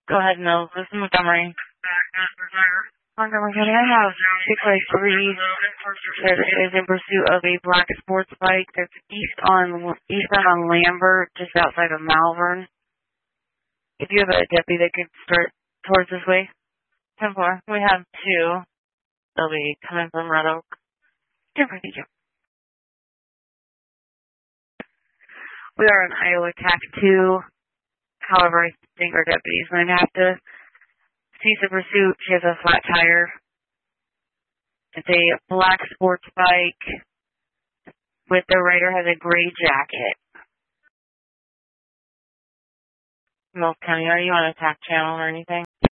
Go ahead, Mills. This is Montgomery. Montgomery County, I have 653 that is in pursuit of a black sports bike that's eastbound on Lambert, just outside of Malvern. If you have a deputy that could start towards this way. 10-4. We have 2. They'll be coming from Red Oak. 10-4, thank you. We are on Iowa TAC 2. However, I think our deputy's going to have to cease the pursuit. She has a flat tire. It's a black sports bike with the rider has a gray jacket. Mills County, are you on a TAC channel or anything?